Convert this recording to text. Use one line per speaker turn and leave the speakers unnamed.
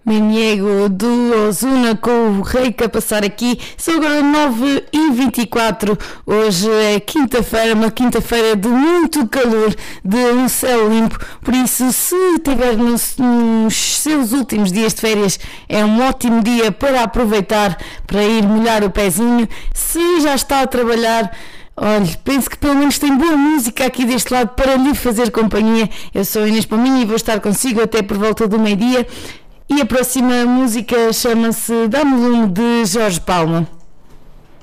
Maniego do Ozuna com o Reika a passar aqui. São agora 9h24. Hoje é quinta-feira, uma quinta-feira de muito calor, de um céu limpo. Por isso, se estiver nos seus últimos dias de férias, é um ótimo dia para aproveitar, para ir molhar o pezinho. Se já está a trabalhar, olha, penso que pelo menos tem boa música aqui deste lado para lhe fazer companhia. Eu sou Inês Palminha e vou estar consigo até por volta do meio-dia. E a próxima música chama-se Dá-me Lume, de Jorge Palma.